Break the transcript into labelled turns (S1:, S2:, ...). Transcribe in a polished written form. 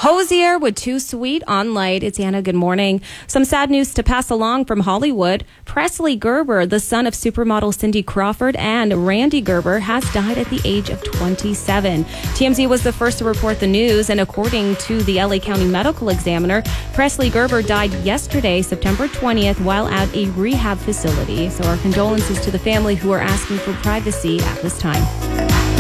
S1: Hosier with Too Sweet on Light. It's Anna. Good morning. Some sad news to pass along from Hollywood. Presley Gerber, the son of supermodel Cindy Crawford and Randy Gerber, has died at the age of 27. TMZ was the first to report the news, and according to the LA County Medical Examiner, Presley Gerber died yesterday, September 20th, while at a rehab facility. So our condolences to the family, who are asking for privacy at this time.